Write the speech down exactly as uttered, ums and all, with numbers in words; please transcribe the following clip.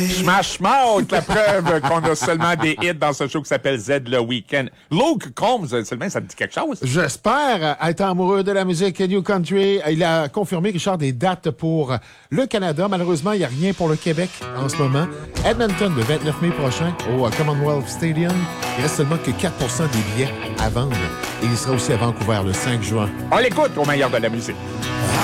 Smash Mouth, la preuve qu'on a seulement des hits dans ce show qui s'appelle Z le Weekend. Luke Combs, seulement, ça te dit quelque chose? J'espère être amoureux de la musique New Country. Il a confirmé, Richard, des dates pour le Canada. Malheureusement, il n'y a rien pour le Québec en ce moment. Edmonton, le vingt-neuf mai prochain, au Commonwealth Stadium. Il reste seulement que quatre pour cent des billets à vendre. Et il sera aussi à Vancouver le cinq juin. On l'écoute au meilleur de la musique.